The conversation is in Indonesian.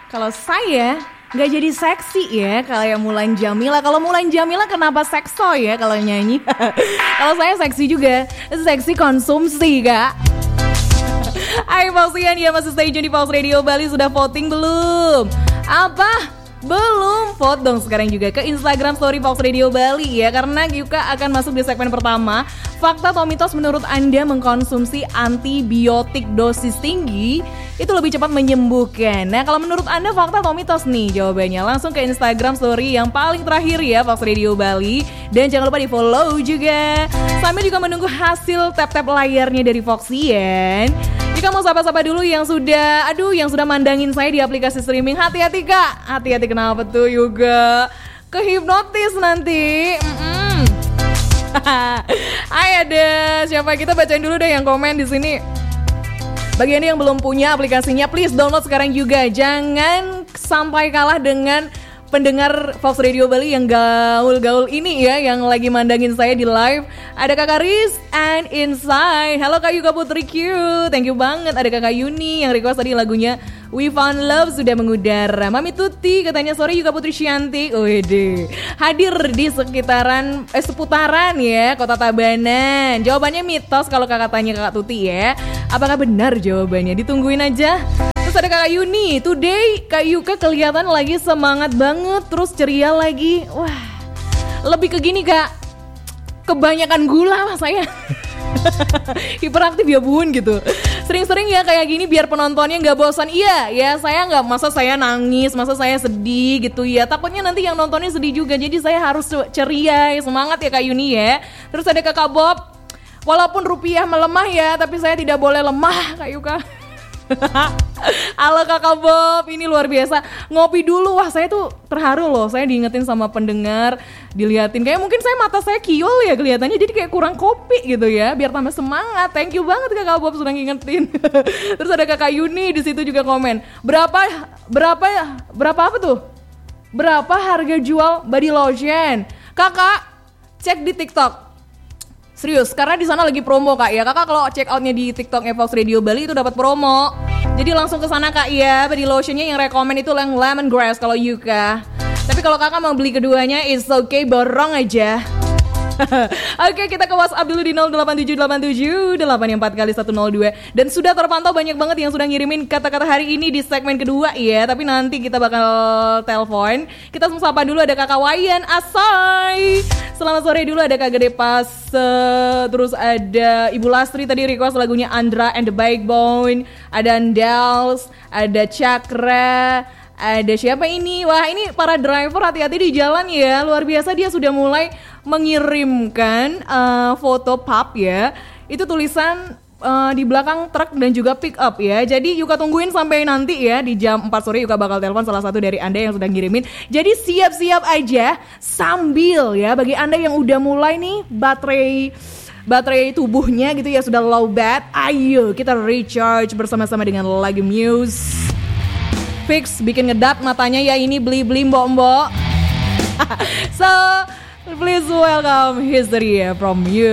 Kalau saya nggak jadi seksi ya kayak Mulan Jamila. Kalau Mulan Jamila kenapa sekso ya kalau nyanyi? Kalau saya seksi juga, seksi konsumsi kak. Hai Falsian, ya masih stay tune di Pulse Radio Bali. Sudah voting belum? Apa? Belum? Vote dong sekarang juga ke Instagram Story Pulse Radio Bali ya. Karena Yuka akan masuk di segmen pertama. Fakta atau mitos menurut Anda mengkonsumsi antibiotik dosis tinggi itu lebih cepat menyembuhkan? Nah kalau menurut Anda fakta atau mitos nih jawabannya? Langsung ke Instagram Story yang paling terakhir ya Pulse Radio Bali. Dan jangan lupa di follow juga. Sambil juga menunggu hasil tap-tap layarnya dari Foxian. Jika mau sapa-sapa dulu yang sudah mandangin saya di aplikasi streaming. Hati-hati kak, hati-hati kenapa tuh juga kehipnotis nanti. Hai ada siapa, kita bacain dulu deh yang komen di sini. Bagi Anda yang belum punya aplikasinya, please download sekarang juga. Jangan sampai kalah dengan pendengar Fox Radio Bali yang gaul-gaul ini ya, yang lagi mandangin saya di live. Ada Kakak Riz and Inside. Halo Kak Yuka Putri Q, thank you banget. Ada Kakak Yuni yang request tadi lagunya We Found Love sudah mengudara. Mami Tuti katanya sore Yuka Putri Syanti. Wede, hadir di seputaran ya Kota Tabanan. Jawabannya mitos kalau kakak tanya Kakak Tuti ya. Apakah benar jawabannya? Ditungguin aja. Terus ada Kakak Yuni, today Kak Yuka kelihatan lagi semangat banget, terus ceria lagi. Wah, lebih ke gini kak, kebanyakan gula mas saya. Hiperaktif ya bun gitu. Sering-sering ya kayak gini biar penontonnya gak bosan. Iya ya, saya gak, masa saya nangis, masa saya sedih gitu ya. Takutnya nanti yang nontonnya sedih juga. Jadi saya harus ceria, semangat ya Kak Yuni ya. Terus ada Kakak Bob, walaupun rupiah melemah ya, tapi saya tidak boleh lemah Kak Yuka. Halo Kakak Bob, ini luar biasa. Ngopi dulu, wah saya tuh terharu loh. Saya diingetin sama pendengar, diliatin kayak mungkin mata saya kiol ya kelihatannya, jadi kayak kurang kopi gitu ya, biar tambah semangat. Thank you banget Kakak Bob sudah ngingetin. Terus ada Kakak Yuni di situ juga komen. Berapa apa tuh? Berapa harga jual body lotion? Kakak cek di TikTok. Serius, karena di sana lagi promo kak ya. Kakak kalau check outnya di TikToknya Fox Radio Bali itu dapat promo. Jadi langsung ke sana kak ya. Body lotionnya yang rekomen itu yang lemongrass kalau Yuka. Tapi kalau kakak mau beli keduanya, it's okay, borong aja. Oke, kita ke WhatsApp dulu di 08787 84102. Dan sudah terpantau banyak banget yang sudah ngirimin kata-kata hari ini di segmen kedua ya. Tapi nanti kita bakal telepon. Kita sapa dulu, ada Kakak Wayan Asai. Selamat sore dulu, ada Kak Gede Pas. Terus ada Ibu Lastri tadi request lagunya Andra and the Backbone. Ada Andals, ada Cakra. Ada siapa ini? Wah ini para driver hati-hati di jalan ya. Luar biasa, dia sudah mulai mengirimkan foto pub ya. Itu tulisan di belakang truk dan juga pick up ya. Jadi Yuka tungguin sampai nanti ya. Di jam 4 sore Yuka bakal telepon salah satu dari Anda yang sudah ngirimin. Jadi siap-siap aja sambil ya. Bagi Anda yang udah mulai nih baterai tubuhnya gitu ya sudah low bat. Ayo kita recharge bersama-sama dengan lagu Muse. Fix bikin ngedap matanya ya, ini beli-beli mbok-mbok. So please welcome History from you.